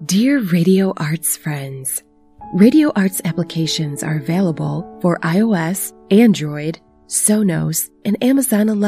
Dear Radio Arts friends, Radio Arts applications are available for iOS, Android, Sonos, and Amazon Alexa.